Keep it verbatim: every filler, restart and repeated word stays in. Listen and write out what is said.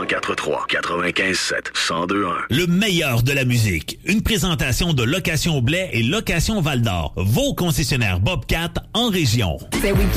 quatre trois, quatre-vingt-quinze sept, zéro deux un. Le meilleur de la musique. Une présentation de Location Blais et Location Val-d'Or. Vos concessionnaires Bobcat en région. C'est week-end.